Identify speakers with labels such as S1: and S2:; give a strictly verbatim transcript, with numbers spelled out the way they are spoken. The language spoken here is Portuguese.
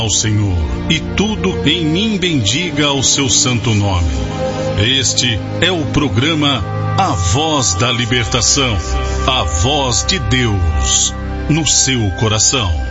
S1: ao Senhor, e tudo em mim bendiga ao seu santo nome. Este é o programa A Voz da Libertação, a voz de Deus no seu coração.